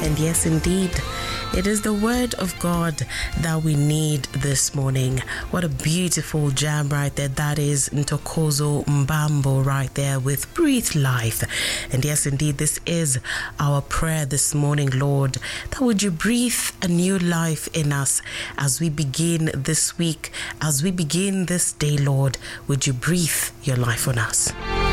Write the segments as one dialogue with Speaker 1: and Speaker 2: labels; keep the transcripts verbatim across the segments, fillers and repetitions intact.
Speaker 1: And yes, indeed, it is the word of God that we need this morning. What a beautiful jam right there. That is Ntokozo Mbambo right there with Breathe Life. And yes, indeed, this is our prayer this morning, Lord, that would you breathe a new life in us as we begin this week, as we begin this day, Lord, would you breathe your life on us.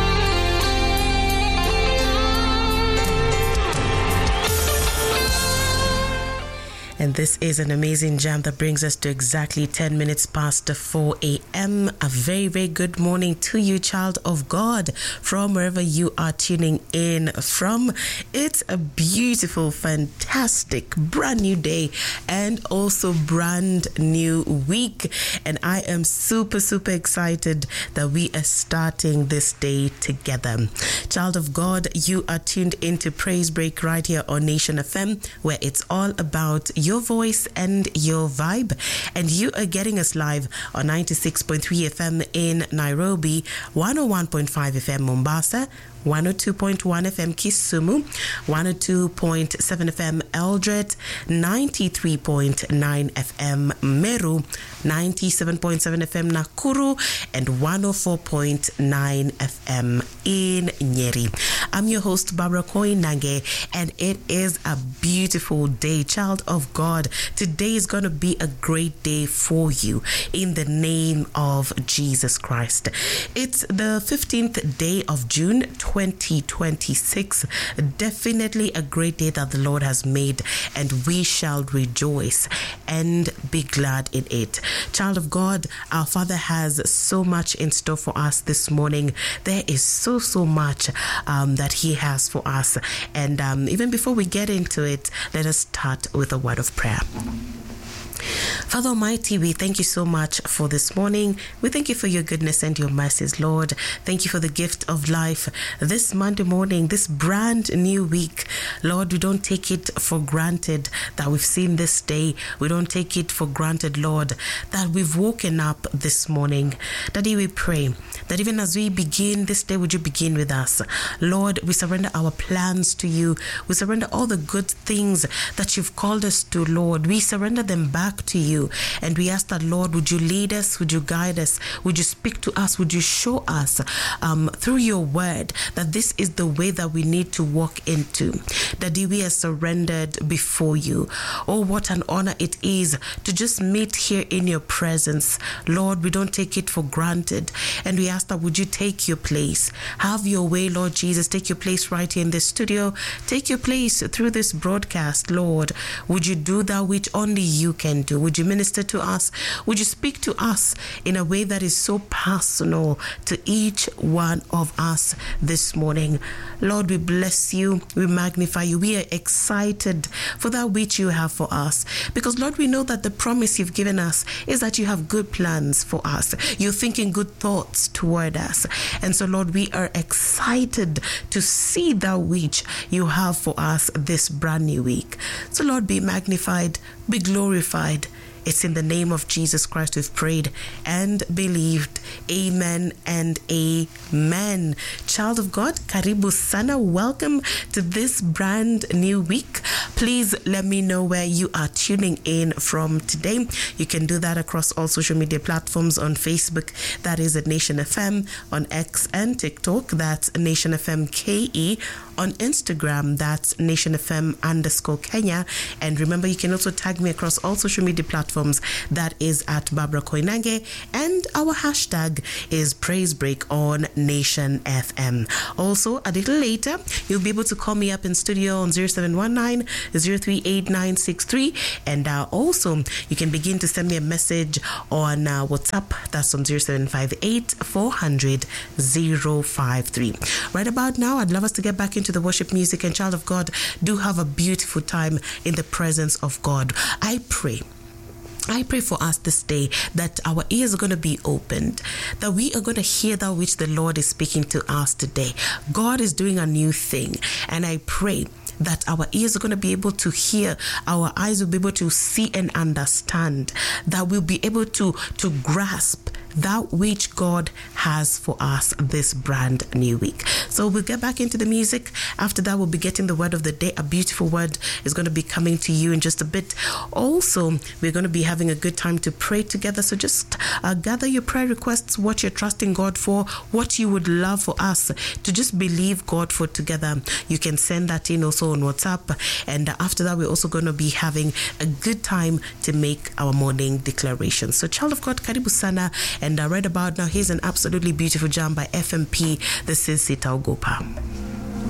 Speaker 1: And this is an amazing jam that brings us to exactly ten minutes past four a.m. A very, very good morning to you, child of God, from wherever you are tuning in from. It's a beautiful, fantastic, brand new day and also brand new week. And I am super, super excited that we are starting this day together. Child of God, you are tuned into Praise Break right here on Nation F M, where it's all about your voice and your vibe. And you are getting us live on ninety-six point three F M in Nairobi, one oh one point five F M Mombasa, one oh two point one F M Kisumu, one oh two point seven F M Eldoret, ninety-three point nine F M Meru, ninety-seven point seven F M Nakuru, and one oh four point nine F M in Nyeri. I'm your host, Barbara Koinange, and it is a beautiful day, child of God. Today is going to be a great day for you in the name of Jesus Christ. It's the fifteenth day of June, twenty twenty-six. Definitely a great day that the Lord has made, and we shall rejoice and be glad in it. Child of God, our Father has so much in store for us this morning. There is so, so much um, that He has for us. And um, even before we get into it, let us start with a word of prayer. Father Almighty, we thank you so much for this morning. We thank you for your goodness and your mercies, Lord. Thank you for the gift of life this Monday morning, this brand new week. Lord, we don't take it for granted that we've seen this day. We don't take it for granted, Lord, that we've woken up this morning. Daddy, we pray that even as we begin this day, would you begin with us? Lord, we surrender our plans to you. We surrender all the good things that you've called us to, Lord. We surrender them back to you. And we ask that, Lord, would you lead us? Would you guide us? Would you speak to us? Would you show us um, through your word that this is the way that we need to walk into? That we are surrendered before you. Oh, what an honor it is to just meet here in your presence. Lord, we don't take it for granted. And we ask that, would you take your place? Have your way, Lord Jesus. Take your place right here in this studio. Take your place through this broadcast, Lord. Would you do that which only you can do? Would you minister to us? Would you speak to us in a way that is so personal to each one of us this morning? Lord, we bless you. We magnify you. We are excited for that which you have for us. Because, Lord, we know that the promise you've given us is that you have good plans for us. You're thinking good thoughts toward us. And so, Lord, we are excited to see that which you have for us this brand new week. So, Lord, be magnified, be glorified. It's in the name of Jesus Christ we've prayed and believed. Amen and amen. Child of God, karibu sana. Welcome to this brand new week. Please let me know where you are tuning in from today. You can do that across all social media platforms. On Facebook, that is at Nation F M. On X and TikTok, that's Nation F M K E. On Instagram, that's Nation F M underscore Kenya. And remember, you can also tag me across all social media platforms. That is at Barbara Koinange. And our hashtag is Praise Break on Nation F M. Also, a little later, you'll be able to call me up in studio on zero seven one nine, zero three eight nine six three. And uh, also, you can begin to send me a message on uh, WhatsApp. That's on zero seven five eight, four hundred, zero five three. Right about now, I'd love us to get back into the worship music. And child of God, do have a beautiful time in the presence of God. I pray I pray for us this day that our ears are going to be opened, that we are going to hear that which the Lord is speaking to us today. God is doing a new thing, and I pray that our ears are going to be able to hear, our eyes will be able to see and understand, that we'll be able to, to grasp that which God has for us this brand new week. So we'll get back into the music. After that, we'll be getting the word of the day. A beautiful word is going to be coming to you in just a bit. Also, we're going to be having a good time to pray together. So just uh, gather your prayer requests, what you're trusting God for, what you would love for us to just believe God for together. You can send that in also on WhatsApp. And after that, we're also going to be having a good time to make our morning declaration. So, child of God, karibu sana. And uh, right about now, here's an absolutely beautiful jam by F M P. This is Sitaogopa.